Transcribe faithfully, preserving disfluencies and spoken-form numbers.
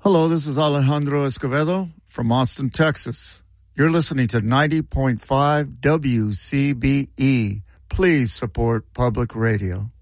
Hello, this is Alejandro Escovedo from Austin, Texas. You're listening to ninety point five W C B E. Please support public radio.